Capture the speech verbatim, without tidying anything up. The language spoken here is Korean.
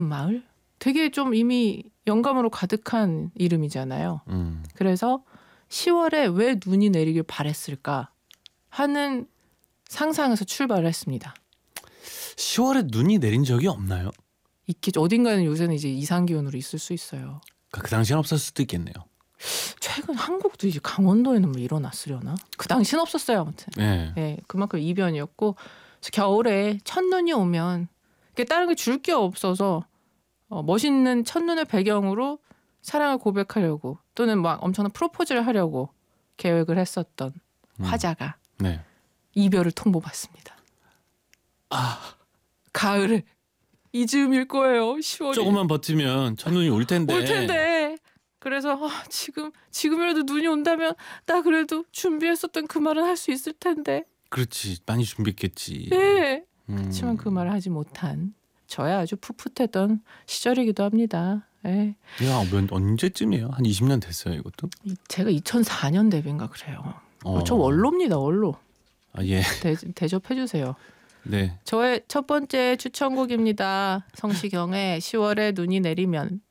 마을? 되게 좀 이미 영감으로 가득한 이름이잖아요. 음. 그래서 시월에 왜 눈이 내리길 바랬을까 하는 상상에서 출발을 했습니다. 시월에 눈이 내린 적이 없나요? 있겠죠. 어딘가는 요새는 이제 이상기온으로 있을 수 있어요. 그 당시엔 없었을 수도 있겠네요. 최근 한국도 이제 강원도에는 뭐 일어났으려나? 그 당시는 없었어요. 아무튼. 네. 네, 그만큼 이변이었고 겨울에 첫눈이 오면 다른 게 줄 게 없어서 어, 멋있는 첫눈을 배경으로 사랑을 고백하려고 또는 막 엄청난 프로포즈를 하려고 계획을 했었던 음. 화자가 네. 이별을 통보받습니다. 아, 가을에 이 즈음일 거예요. 시월이. 조금만 버티면 첫눈이 올 텐데. 올 텐데. 그래서 아, 지금 지금이라도 눈이 온다면 나 그래도 준비했었던 그 말은 할 수 있을 텐데. 그렇지. 많이 준비했겠지. 네. 음. 그렇지만 그 말을 하지 못한 저야 아주 풋풋했던 시절이기도 합니다. 네. 야, 몇, 언제쯤이에요? 한 이십 년 됐어요, 이것도? 이- 제가 이천사 년 데뷔인가 그래요. 어. 어, 저 원로입니다. 원로. 아, 예. 대, 대접해 주세요. 네. 저의 첫 번째 추천곡입니다. 성시경의 시월에 눈이 내리면.